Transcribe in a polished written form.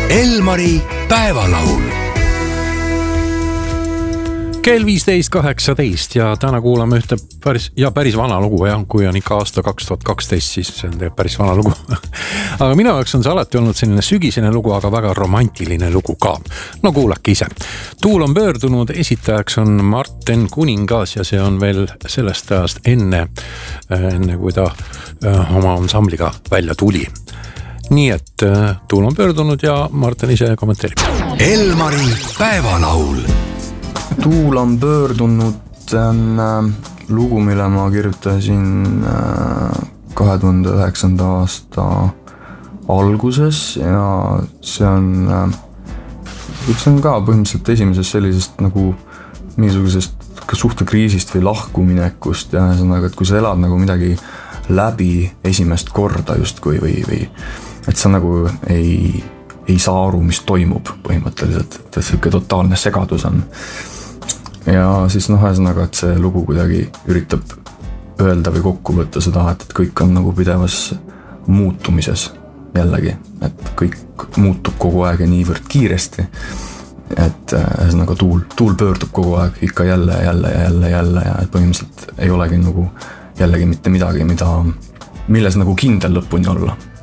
Elmari päevalaul. Kell 15.18 ja täna kuulame ühte päris vana lugu, kui on ikka aasta 2012, siis see on päris vana lugu. Aga minu jaoks on see alati olnud selline sügisene lugu, aga väga romantiline lugu ka. No kuulake ise. Tuul on pöördunud, esitajaks on Marten Kuningas ja see on veel sellest ajast enne kui ta oma ansambliga välja tuli. Nii et Tuul on pöördunud ja Marten ise kommenteerib. Elmari päevalaul. Tuul on pöördunud lugu, mille ma kirjutasin 2009. aasta alguses ja see on ka põhimõtteliselt esimesest sellisest nagu mingisugusest suhtekriisist või lahkuminekust ja ühesõnaga, et kui sa elad nagu midagi läbi esimest korda justkui või et sa nagu ei saa aru, mis toimub põhimõtteliselt, et selline totaalne segadus on. Ja siis ühesõnaga, et see lugu kuidagi üritab öelda või kokku võtta seda, et kõik on nagu pidevas muutumises jällegi, et kõik muutub kogu aeg ja niivõrd kiiresti, et ühesõnaga tuul pöördub kogu aeg ikka jälle ja et põhimõtteliselt ei olegi nagu jällegi mitte midagi, milles nagu kindel lõpuni olla.